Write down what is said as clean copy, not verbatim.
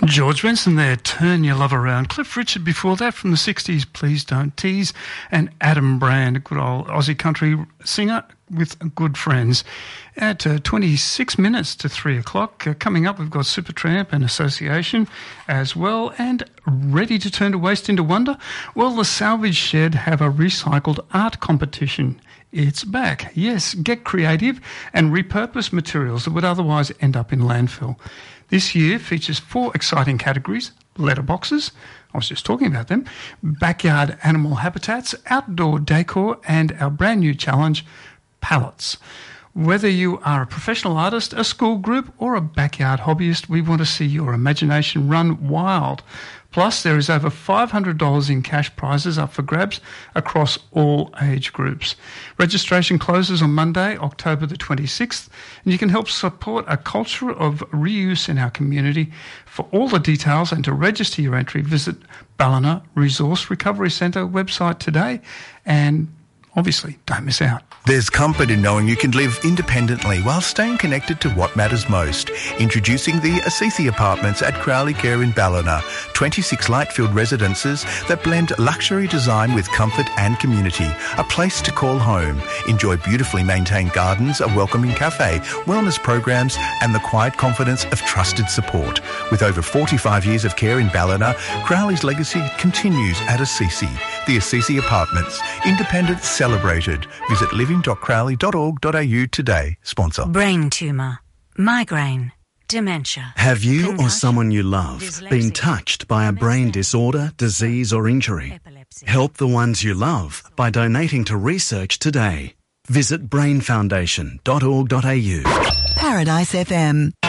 George Benson there, Turn Your Love Around. Cliff Richard before that from the 60s, Please Don't Tease. And Adam Brand, a good old Aussie country singer with good friends. At 26 minutes to 3 o'clock, coming up we've got Supertramp and Association as well. And ready to turn to waste into wonder? Well, the Salvage Shed have a recycled art competition. It's back. Yes, get creative and repurpose materials that would otherwise end up in landfill. This year features 4 exciting categories: letterboxes, I was just talking about them, backyard animal habitats, outdoor decor, and our brand new challenge, pallets. Whether you are a professional artist, a school group, or a backyard hobbyist, we want to see your imagination run wild. Plus, there is over $500 in cash prizes up for grabs across all age groups. Registration closes on Monday, October the 26th, and you can help support a culture of reuse in our community. For all the details and to register your entry, visit Ballina Resource Recovery Centre website today, and obviously, don't miss out. There's comfort in knowing you can live independently while staying connected to what matters most. Introducing the Assisi Apartments at Crowley Care in Ballina. 26 light-filled residences that blend luxury design with comfort and community. A place to call home. Enjoy beautifully maintained gardens, a welcoming cafe, wellness programs, and the quiet confidence of trusted support. With over 45 years of care in Ballina, Crowley's legacy continues at Assisi. The Assisi Apartments. Independence celebrated. Visit living.crowley.org.au today. Sponsor. Brain tumour, migraine, dementia. Have you or someone you love been touched by a brain disorder, disease or injury? Help the ones you love by donating to research today. Visit brainfoundation.org.au. Paradise FM.